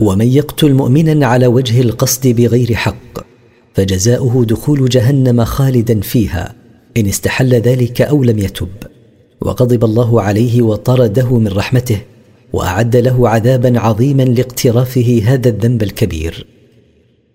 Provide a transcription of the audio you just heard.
ومن يقتل مؤمنا على وجه القصد بغير حق فجزاؤه دخول جهنم خالدا فيها إن استحل ذلك أو لم يتب. وغضب الله عليه وطرده من رحمته، وأعد له عذابا عظيما لاقترافه هذا الذنب الكبير.